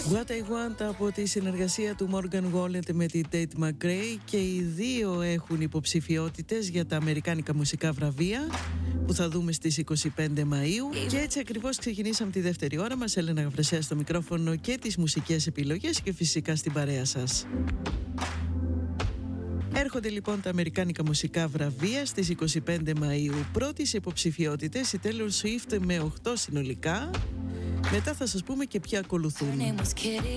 What I Want από τη συνεργασία του Morgan Wallen με τη Tate McRae, και οι δύο έχουν υποψηφιότητες για τα αμερικάνικα μουσικά βραβεία που θα δούμε στις 25 Μαΐου. Και έτσι ακριβώς ξεκινήσαμε τη δεύτερη ώρα μας. Έλενα Γαβρεσέα στο μικρόφωνο και τις μουσικές επιλογές και φυσικά στην παρέα σας. Έρχονται λοιπόν τα αμερικάνικα μουσικά βραβεία στις 25 Μαΐου. Πρώτης υποψηφιότητες η Taylor Swift με 8 συνολικά. Μετά θα σας πούμε και ποια ακολουθούν.